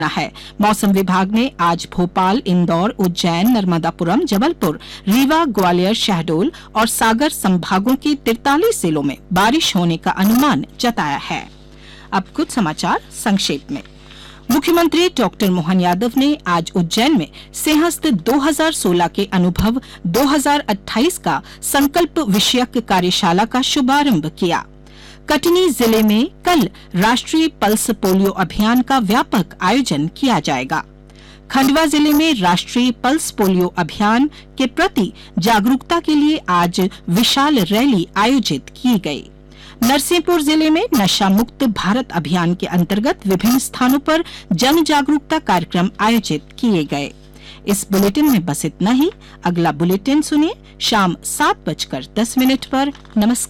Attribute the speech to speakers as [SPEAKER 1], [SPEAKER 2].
[SPEAKER 1] है। मौसम विभाग ने आज भोपाल, इंदौर, उज्जैन, नर्मदापुरम, जबलपुर, रीवा, ग्वालियर, शहडोल और सागर संभागों के 43 जिलों में बारिश होने का अनुमान जताया है। अब कुछ समाचार संक्षेप में। मुख्यमंत्री डॉक्टर मोहन यादव ने आज उज्जैन में सिंहस्थ 2016 के अनुभव 2028 का संकल्प विषयक कार्यशाला का शुभारंभ किया। कटनी जिले में कल राष्ट्रीय पल्स पोलियो अभियान का व्यापक आयोजन किया जाएगा। खंडवा जिले में राष्ट्रीय पल्स पोलियो अभियान के प्रति जागरूकता के लिए आज विशाल रैली आयोजित की गई। नरसिंहपुर जिले में नशा मुक्त भारत अभियान के अंतर्गत विभिन्न स्थानों पर जन जागरूकता कार्यक्रम आयोजित किए गए। इस बुलेटिन में बस इतना ही। अगला बुलेटिन सुनिए शाम 7:10 पर। नमस्कार।